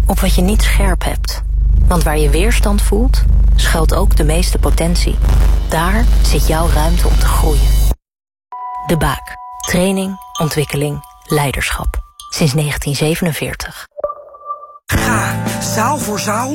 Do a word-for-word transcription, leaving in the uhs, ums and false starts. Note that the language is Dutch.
op wat je niet scherp hebt. Want waar je weerstand voelt, schuilt ook de meeste potentie. Daar zit jouw ruimte om te groeien. De Baak. Training, ontwikkeling, leiderschap. Sinds negentien zevenenveertig. Ga zaal voor zaal